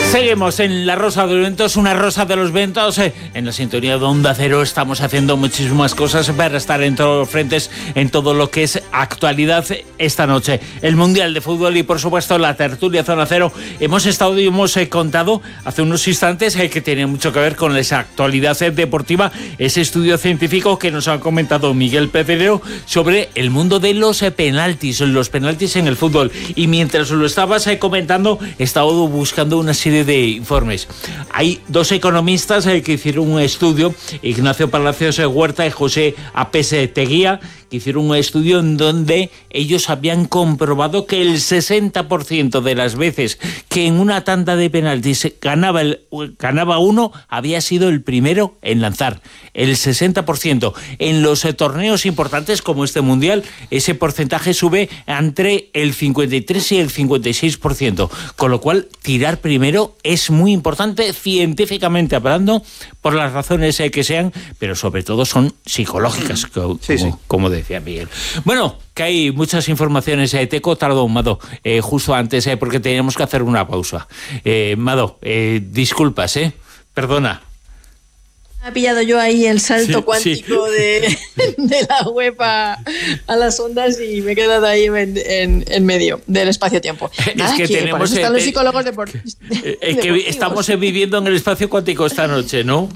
Seguimos en La Rosa de los Vientos, una rosa de los vientos. En la sintonía de Onda Cero estamos haciendo muchísimas cosas para estar en todos los frentes, en todo lo que es actualidad esta noche. El Mundial de Fútbol y, por supuesto, la tertulia Zona Cero. Hemos estado y hemos contado hace unos instantes que tiene mucho que ver con esa actualidad deportiva, ese estudio científico que nos ha comentado Miguel Pedrero sobre el mundo de los penaltis en el fútbol. Y mientras lo estabas comentando, he estado buscando una serie de informes. Hay dos economistas que hicieron un estudio, Ignacio Palacios Huerta y José Apés Teguía, que hicieron un estudio en donde ellos habían comprobado que el 60% de las veces que en una tanda de penaltis ganaba uno, había sido el primero en lanzar. El 60%. En los torneos importantes como este Mundial, ese porcentaje sube entre el 53 y el 56%. Con lo cual, tirar primero es muy importante científicamente hablando, por las razones que sean, pero sobre todo son psicológicas, como decía Miguel. Bueno, que hay muchas informaciones. Te he contado, Mado, justo antes, porque teníamos que hacer una pausa. Mado, disculpas, perdona. Ha pillado yo ahí el salto cuántico de la web a las ondas y me he quedado ahí en medio del espacio-tiempo. Nada, es que tenemos, están los psicólogos deportivos. Que estamos viviendo en el espacio cuántico esta noche, ¿no?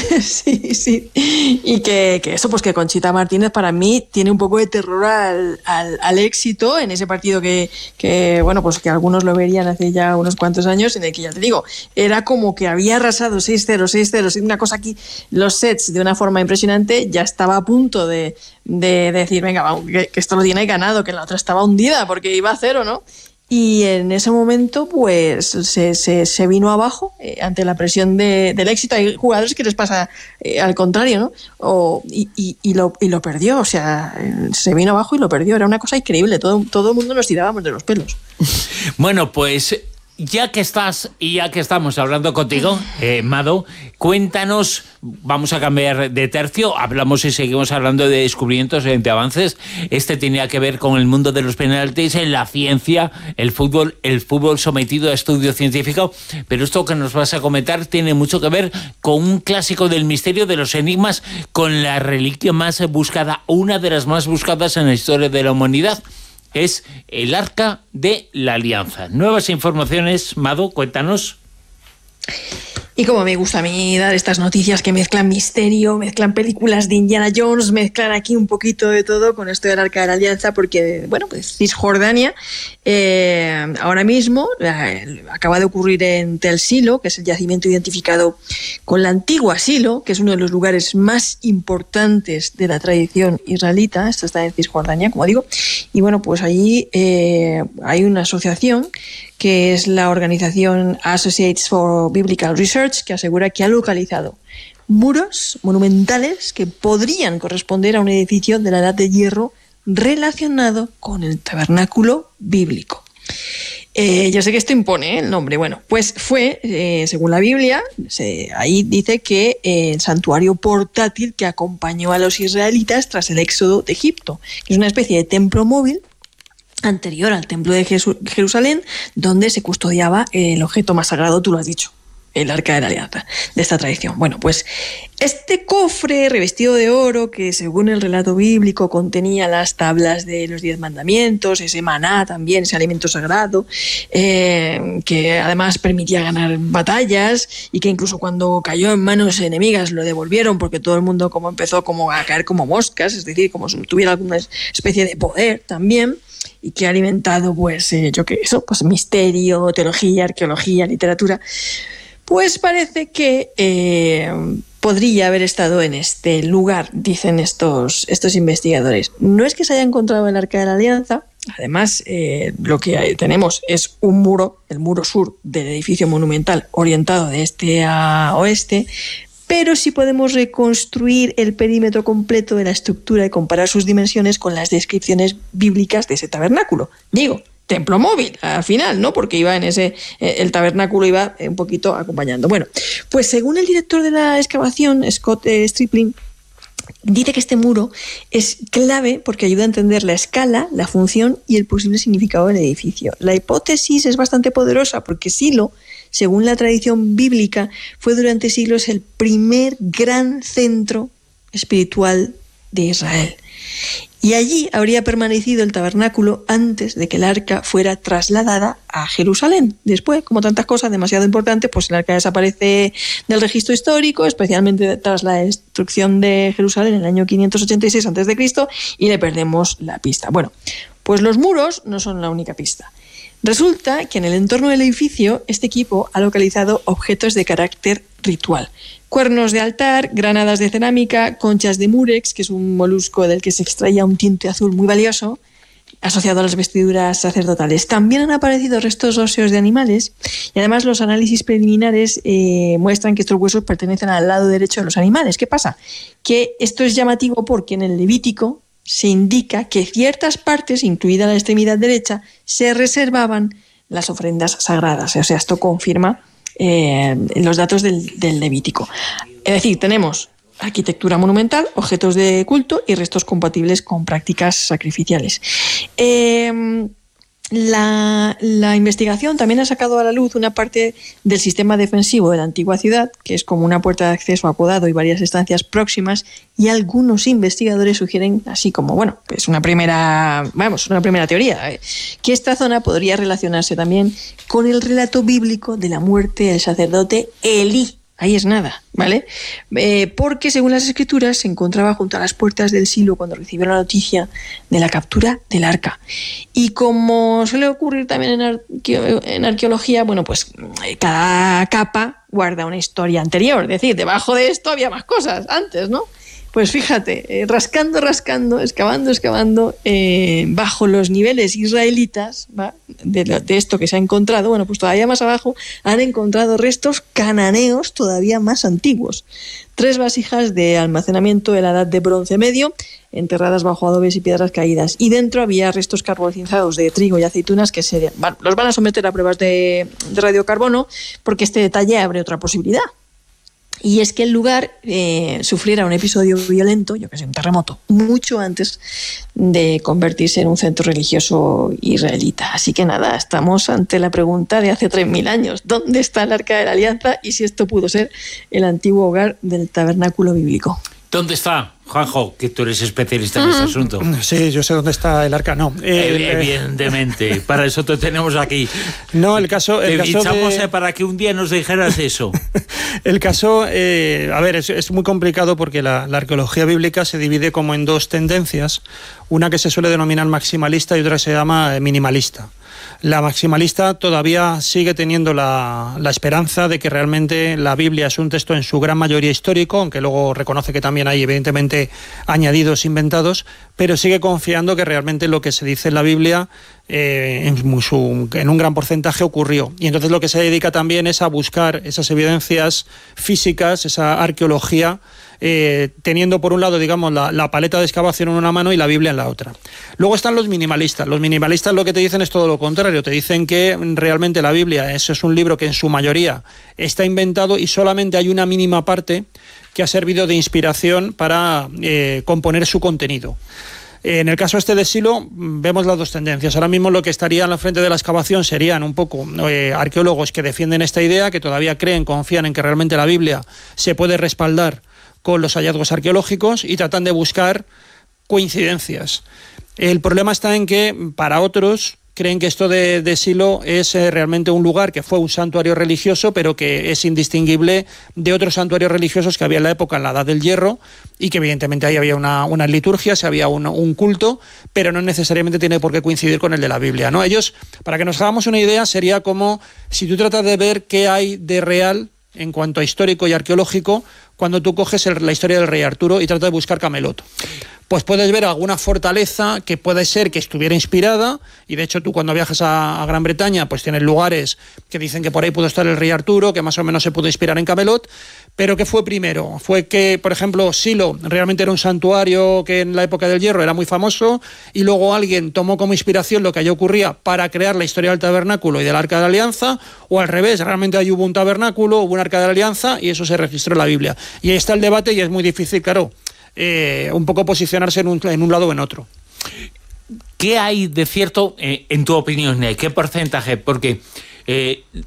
Sí. Y que eso, pues que Conchita Martínez para mí tiene un poco de terror al éxito en ese partido que bueno, pues que algunos lo verían hace ya unos cuantos años, en el que ya te digo, era como que había arrasado 6-0, 6-0, una cosa aquí, los sets de una forma impresionante, ya estaba a punto de decir, venga, vamos, que esto lo tiene ganado, que la otra estaba hundida porque iba a 0, ¿no? Y en ese momento, pues, se vino abajo ante la presión del éxito. Hay jugadores que les pasa al contrario, ¿no? Y lo perdió, o sea, se vino abajo y lo perdió. Era una cosa increíble, todo el mundo nos tirábamos de los pelos. Bueno, pues, ya que estás y ya que estamos hablando contigo, Mado, cuéntanos, vamos a cambiar de tercio, hablamos y seguimos hablando de descubrimientos, de avances. Este tenía que ver con el mundo de los penaltis, en la ciencia, el fútbol sometido a estudio científico, pero esto que nos vas a comentar tiene mucho que ver con un clásico del misterio, de los enigmas, con la reliquia más buscada, una de las más buscadas en la historia de la humanidad. Es el Arca de la Alianza. Nuevas informaciones, Mado, cuéntanos. Y como me gusta a mí dar estas noticias que mezclan misterio, mezclan películas de Indiana Jones, mezclan aquí un poquito de todo con esto del Arca de la Alianza, porque, bueno, pues Cisjordania ahora mismo acaba de ocurrir en Tel Silo, que es el yacimiento identificado con la antigua Silo, que es uno de los lugares más importantes de la tradición israelita. Esto está en Cisjordania, como digo. Y bueno, pues allí hay una asociación que es la organización Associates for Biblical Research, que asegura que ha localizado muros monumentales que podrían corresponder a un edificio de la Edad de Hierro relacionado con el tabernáculo bíblico. Yo sé que esto impone el nombre. Bueno, pues fue, según la Biblia, ahí dice que el santuario portátil que acompañó a los israelitas tras el éxodo de Egipto, que es una especie de templo móvil anterior al templo de Jerusalén, donde se custodiaba el objeto más sagrado, tú lo has dicho, el Arca de la Alianza, de esta tradición. Bueno, pues este cofre revestido de oro, que según el relato bíblico contenía las tablas de los 10 mandamientos, ese maná también, ese alimento sagrado, que además permitía ganar batallas y que incluso cuando cayó en manos enemigas lo devolvieron porque todo el mundo empezó a caer como moscas, es decir, como si tuviera alguna especie de poder también, y que ha alimentado, pues, pues misterio, teología, arqueología, literatura. Pues parece que podría haber estado en este lugar, dicen estos investigadores. No es que se haya encontrado el Arca de la Alianza, además lo que tenemos es un muro, el muro sur del edificio monumental orientado de este a oeste, pero sí podemos reconstruir el perímetro completo de la estructura y comparar sus dimensiones con las descripciones bíblicas de ese tabernáculo. Digo, templo móvil, al final, ¿no? Porque iba el tabernáculo iba un poquito acompañando. Bueno, pues según el director de la excavación, Scott Stripling, Dice que este muro es clave porque ayuda a entender la escala, la función y el posible significado del edificio. La hipótesis es bastante poderosa porque Silo, según la tradición bíblica, fue durante siglos el primer gran centro espiritual de Israel. Y allí habría permanecido el tabernáculo antes de que el arca fuera trasladada a Jerusalén. Después, como tantas cosas demasiado importantes, pues el arca desaparece del registro histórico, especialmente tras la destrucción de Jerusalén en el año 586 a.C. y le perdemos la pista. Bueno, pues los muros no son la única pista. Resulta que en el entorno del edificio este equipo ha localizado objetos de carácter ritual. Cuernos de altar, granadas de cerámica, conchas de murex, que es un molusco del que se extraía un tinte azul muy valioso, asociado a las vestiduras sacerdotales. También han aparecido restos óseos de animales y además los análisis preliminares muestran que estos huesos pertenecen al lado derecho de los animales. ¿Qué pasa? Que esto es llamativo porque en el Levítico se indica que ciertas partes, incluida la extremidad derecha, se reservaban las ofrendas sagradas. O sea, esto confirma los datos del Levítico. Es decir, tenemos arquitectura monumental, objetos de culto y restos compatibles con prácticas sacrificiales. La investigación también ha sacado a la luz una parte del sistema defensivo de la antigua ciudad, que es como una puerta de acceso apodado y varias estancias próximas, y algunos investigadores sugieren, así como, pues una primera teoría, que esta zona podría relacionarse también con el relato bíblico de la muerte del sacerdote Elí. Ahí es nada, ¿vale? Porque según las escrituras se encontraba junto a las puertas del Silo cuando recibió la noticia de la captura del arca. Y como suele ocurrir también en arqueología, pues cada capa guarda una historia anterior. Es decir, debajo de esto había más cosas antes, ¿no? Pues fíjate, rascando, excavando, bajo los niveles israelitas, ¿va? de esto que se ha encontrado, pues todavía más abajo han encontrado restos cananeos todavía más antiguos. 3 vasijas de almacenamiento de la edad de bronce medio, enterradas bajo adobes y piedras caídas. Y dentro había restos carbonizados de trigo y aceitunas que los van a someter a pruebas de radiocarbono, porque este detalle abre otra posibilidad. Y es que el lugar sufriera un episodio violento, un terremoto, mucho antes de convertirse en un centro religioso israelita. Así que nada, estamos ante la pregunta de hace 3.000 años. ¿Dónde está el Arca de la Alianza y si esto pudo ser el antiguo hogar del tabernáculo bíblico? ¿Dónde está, Juanjo, que tú eres especialista en este asunto? Sí, yo sé dónde está el arca. No, evidentemente, para eso te tenemos aquí. No, el caso para que un día nos dijeras eso. El caso, es muy complicado porque la arqueología bíblica se divide como en 2 tendencias, una que se suele denominar maximalista y otra que se llama minimalista. La maximalista todavía sigue teniendo la esperanza de que realmente la Biblia es un texto en su gran mayoría histórico, aunque luego reconoce que también hay evidentemente añadidos inventados, pero sigue confiando que realmente lo que se dice en la Biblia en un gran porcentaje ocurrió. Y entonces lo que se dedica también es a buscar esas evidencias físicas, esa arqueología, teniendo por un lado, digamos, la paleta de excavación en una mano y la Biblia en la otra. Luego están los minimalistas. Los minimalistas lo que te dicen es todo lo contrario. Te dicen que realmente la Biblia es un libro que en su mayoría está inventado y solamente hay una mínima parte que ha servido de inspiración para componer su contenido. En el caso de Silo vemos las 2 tendencias. Ahora mismo lo que estaría en la frente de la excavación serían un poco arqueólogos que defienden esta idea, que todavía confían en que realmente la Biblia se puede respaldar con los hallazgos arqueológicos y tratan de buscar coincidencias. El problema está en que para otros creen que esto de Silo es realmente un lugar que fue un santuario religioso, pero que es indistinguible de otros santuarios religiosos que había en la época, en la Edad del Hierro, y que evidentemente ahí había unas liturgias, había un culto, pero no necesariamente tiene por qué coincidir con el de la Biblia, ¿no? Ellos, para que nos hagamos una idea, sería como si tú tratas de ver qué hay de real en cuanto a histórico y arqueológico cuando tú coges la historia del rey Arturo y tratas de buscar Camelot. Pues puedes ver alguna fortaleza que puede ser que estuviera inspirada, y de hecho tú cuando viajas a Gran Bretaña pues tienes lugares que dicen que por ahí pudo estar el rey Arturo, que más o menos se pudo inspirar en Camelot, pero ¿qué fue primero? Fue que, por ejemplo, Silo realmente era un santuario que en la época del Hierro era muy famoso, y luego alguien tomó como inspiración lo que allí ocurría para crear la historia del tabernáculo y del Arca de la Alianza, o al revés, realmente allí hubo un tabernáculo, hubo un Arca de la Alianza y eso se registró en la Biblia. Y ahí está el debate y es muy difícil, claro, un poco posicionarse en un lado o en otro. ¿Qué hay de cierto, en tu opinión, Ney? ¿Qué porcentaje? Porque